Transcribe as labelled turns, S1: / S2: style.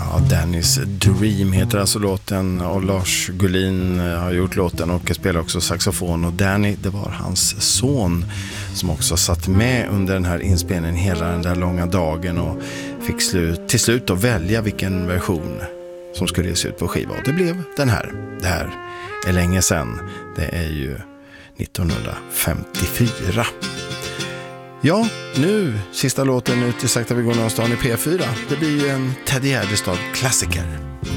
S1: Ja, Danny's Dream heter alltså låten, och Lars Gullin har gjort låten och spelar också saxofon. Och Danny, det var hans son som också satt med under den här inspelningen hela den där långa dagen och fick till slut att välja vilken version som skulle ges ut på skiva. Och det blev den här. Det här är länge sedan. Det är ju 1954. Ja, nu sista låten ut i Sakta vi går någonstans i P4. Det blir ju en Teddy Gärdestad-klassiker.